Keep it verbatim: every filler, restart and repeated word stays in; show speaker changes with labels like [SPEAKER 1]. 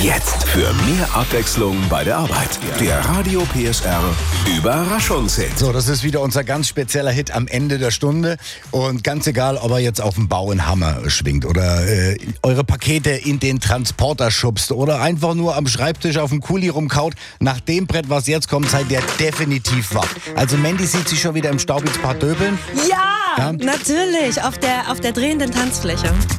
[SPEAKER 1] Jetzt für mehr Abwechslung bei der Arbeit. Der Radio P S R Überraschungshit.
[SPEAKER 2] So, das ist wieder unser ganz spezieller Hit am Ende der Stunde. Und ganz egal, ob er jetzt auf dem Bau einen Hammer schwingt oder äh, eure Pakete in den Transporter schubst oder einfach nur am Schreibtisch auf dem Kuli rumkaut. Nach dem Brett, was jetzt kommt, seid ihr definitiv wach. Also Mandy sieht sich schon wieder im Staubitz Bad Döbeln.
[SPEAKER 3] Ja, ja, natürlich, auf der, auf der drehenden Tanzfläche.